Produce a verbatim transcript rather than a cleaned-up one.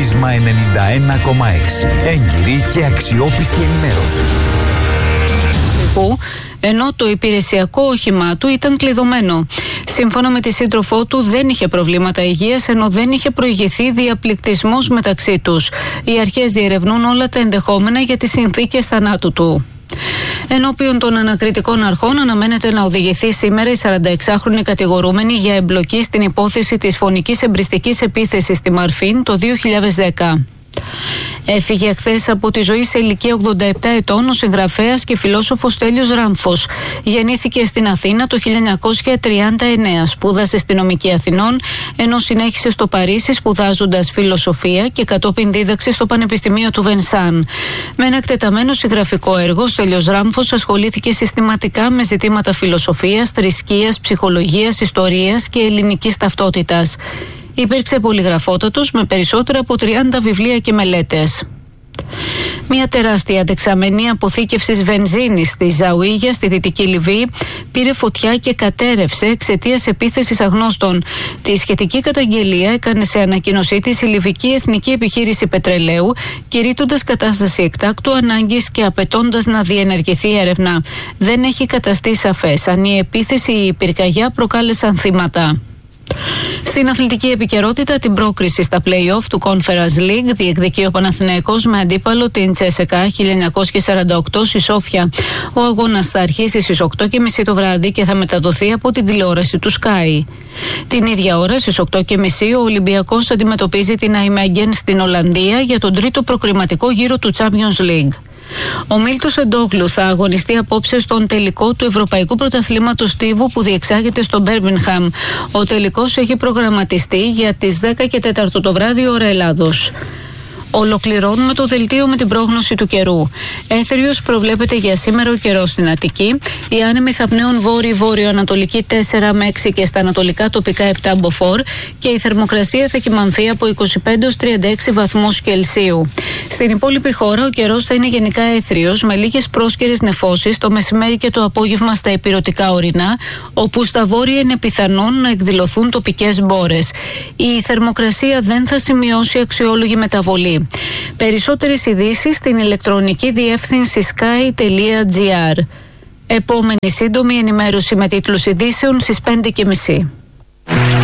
Πρίσμα ενενήντα ένα κόμμα έξι. Έγκυρη και αξιόπιστη ενημέρωση. Ενώ το υπηρεσιακό όχημά του ήταν κλειδωμένο. Σύμφωνα με τη σύντροφό του, δεν είχε προβλήματα υγείας, ενώ δεν είχε προηγηθεί διαπληκτισμός μεταξύ τους. Οι αρχές διερευνούν όλα τα ενδεχόμενα για τις συνθήκες θανάτου του. Ενώπιον των ανακριτικών αρχών αναμένεται να οδηγηθεί σήμερα η σαρανταεξάχρονη κατηγορούμενη για εμπλοκή στην υπόθεση της φωνικής εμπριστικής επίθεσης στη Μαρφίν το δύο χιλιάδες δέκα. Έφυγε χθες από τη ζωή σε ηλικία ογδόντα επτά ετών ο συγγραφέας και φιλόσοφος Τέλειος Ράμφος. Γεννήθηκε στην Αθήνα το χίλια εννιακόσια τριάντα εννέα. Σπούδασε στη Νομική Αθηνών, ενώ συνέχισε στο Παρίσι σπουδάζοντας φιλοσοφία και κατόπιν δίδαξε στο Πανεπιστημίο του Βενσάν. Με ένα εκτεταμένο συγγραφικό έργο, ο Τέλειος Ράμφος ασχολήθηκε συστηματικά με ζητήματα φιλοσοφίας, θρησκείας, ψυχολογίας, ιστορίας και ελληνικής ταυτότητας. Υπήρξε πολυγραφότατος με περισσότερα από τριάντα βιβλία και μελέτες. Μια τεράστια δεξαμενή αποθήκευσης βενζίνης στη Ζαουίγια στη Δυτική Λιβύη πήρε φωτιά και κατέρευσε εξαιτίας επίθεσης αγνώστων. Τη σχετική καταγγελία έκανε σε ανακοίνωσή της η Λιβική Εθνική Επιχείρηση Πετρελαίου, κηρύττοντας κατάσταση εκτάκτου ανάγκης και απαιτώντας να διενεργηθεί έρευνα. Δεν έχει καταστεί σαφές αν η επίθεση ή η πυρκαγιά προκάλεσαν θύματα. Στην αθλητική επικαιρότητα, την πρόκριση στα play-off του Conference League διεκδικεί ο Παναθηναϊκός με αντίπαλο την Τσέσεκα χίλια εννιακόσια σαράντα οκτώ στη Σόφια. Ο αγώνας θα αρχίσει στις οκτώ και μισή το βράδυ και θα μεταδοθεί από την τηλεόραση του Sky. Την ίδια ώρα, στις οκτώ και μισή, ο Ολυμπιακός αντιμετωπίζει την Αϊμέγγεν στην Ολλανδία για τον τρίτο προκριματικό γύρο του Champions League. Ο Μίλτος Εντόγλου θα αγωνιστεί απόψε στον τελικό του Ευρωπαϊκού Πρωταθλήματος Στίβου που διεξάγεται στο Μπέρμιγχαμ. Ο τελικός έχει προγραμματιστεί για τις δέκα και τέσσερα το βράδυ ώρα Ελλάδος. Ολοκληρώνουμε το δελτίο με την πρόγνωση του καιρού. Έθριος προβλέπεται για σήμερα ο καιρός στην Αττική. Οι άνεμοι θα πνέουν βόρειο-βόρειο-ανατολική τέσσερα με έξι και στα ανατολικά τοπικά επτά μποφόρ και η θερμοκρασία θα κυμανθεί από είκοσι πέντε έως τριάντα έξι βαθμούς Κελσίου. Στην υπόλοιπη χώρα ο καιρός θα είναι γενικά έθριος με λίγες πρόσκαιρες νεφώσεις το μεσημέρι και το απόγευμα στα ηπειρωτικά ορεινά, όπου στα βόρεια είναι πιθανόν να εκδηλωθούν τοπικές μπόρες. Η θερμοκρασία δεν θα σημειώσει αξιόλογη μεταβολή. Περισσότερες ειδήσεις στην ηλεκτρονική διεύθυνση sky τελεία gr. Επόμενη σύντομη ενημέρωση με τίτλους ειδήσεων στις πέντε και μισή.